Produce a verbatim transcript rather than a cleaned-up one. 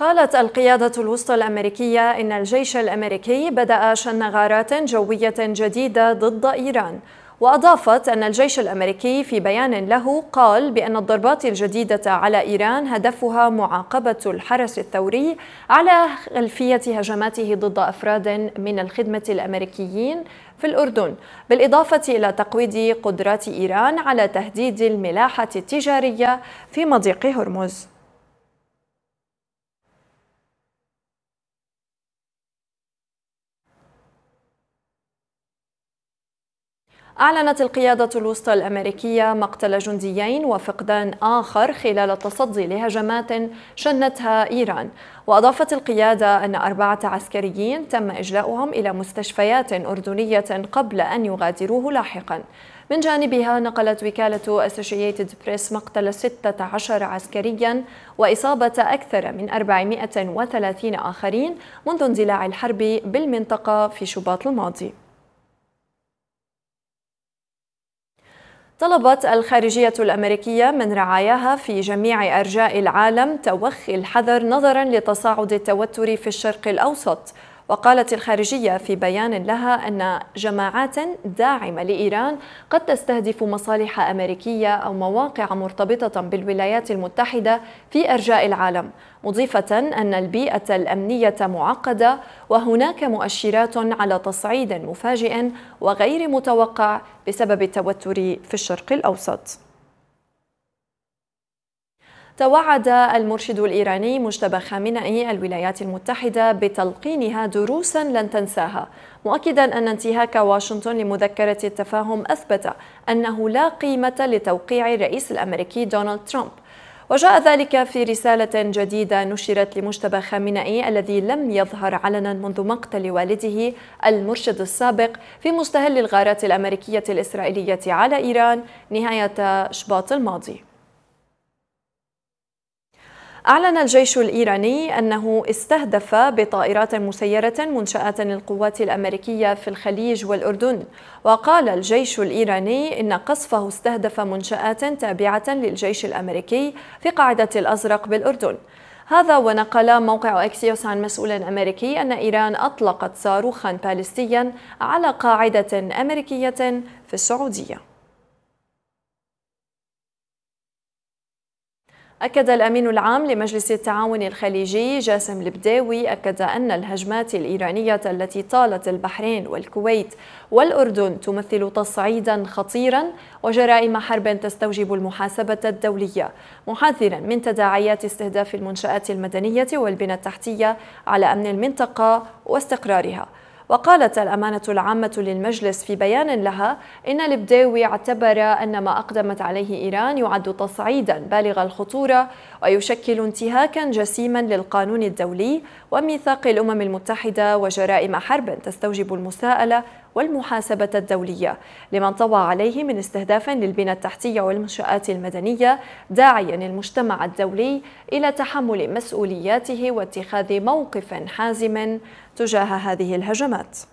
قالت القيادة الوسطى الأمريكية إن الجيش الأمريكي بدأ شن غارات جوية جديدة ضد إيران، وأضافت أن الجيش الأمريكي في بيان له قال بأن الضربات الجديدة على إيران هدفها معاقبة الحرس الثوري على خلفية هجماته ضد أفراد من الخدمة الأمريكيين في الأردن، بالإضافة إلى تقويض قدرات إيران على تهديد الملاحة التجارية في مضيق هرمز. أعلنت القيادة الوسطى الأمريكية مقتل جنديين وفقدان آخر خلال التصدي لهجمات شنتها إيران، وأضافت القيادة أن أربعة عسكريين تم إجلاؤهم إلى مستشفيات أردنية قبل أن يغادروه لاحقا. من جانبها نقلت وكالة أسوشييتد بريس مقتل ستة عشر عسكريا وإصابة أكثر من أربعمائة وثلاثين آخرين منذ اندلاع الحرب بالمنطقة في شباط الماضي. طلبت الخارجية الأمريكية من رعاياها في جميع أرجاء العالم توخي الحذر نظراً لتصاعد التوتر في الشرق الأوسط، وقالت الخارجية في بيان لها أن جماعات داعمة لإيران قد تستهدف مصالح أمريكية أو مواقع مرتبطة بالولايات المتحدة في أرجاء العالم، مضيفة أن البيئة الأمنية معقدة وهناك مؤشرات على تصعيد مفاجئ وغير متوقع بسبب التوتر في الشرق الأوسط. توعد المرشد الإيراني مجتبى خامنئي الولايات المتحدة بتلقينها دروساً لن تنساها، مؤكداً أن انتهاك واشنطن لمذكرة التفاهم أثبت أنه لا قيمة لتوقيع الرئيس الأمريكي دونالد ترامب. وجاء ذلك في رسالة جديدة نشرت لمجتبى خامنئي الذي لم يظهر علناً منذ مقتل والده المرشد السابق في مستهل الغارات الأمريكية الإسرائيلية على إيران نهاية شباط الماضي. أعلن الجيش الإيراني أنه استهدف بطائرات مسيرة منشآت للقوات الأمريكية في الخليج والأردن، وقال الجيش الإيراني إن قصفه استهدف منشآت تابعة للجيش الأمريكي في قاعدة الأزرق بالأردن. هذا ونقل موقع أكسيوس عن مسؤول أمريكي أن إيران أطلقت صاروخا باليستيا على قاعدة أمريكية في السعودية. أكد الأمين العام لمجلس التعاون الخليجي جاسم البداوي أكد أن الهجمات الإيرانية التي طالت البحرين والكويت والأردن تمثل تصعيدا خطيرا وجرائم حرب تستوجب المحاسبة الدولية، محذرا من تداعيات استهداف المنشآت المدنية والبنى التحتية على أمن المنطقة واستقرارها. وقالت الأمانة العامة للمجلس في بيان لها إن البداوي اعتبر أن ما أقدمت عليه إيران يعد تصعيدا بالغ الخطورة ويشكل انتهاكا جسيما للقانون الدولي وميثاق الأمم المتحدة وجرائم حرب تستوجب المساءلة والمحاسبة الدولية لمن طوى عليه من استهداف للبنى التحتية والمنشآت المدنية، داعيا المجتمع الدولي إلى تحمل مسؤولياته واتخاذ موقف حازم تجاه هذه الهجمات.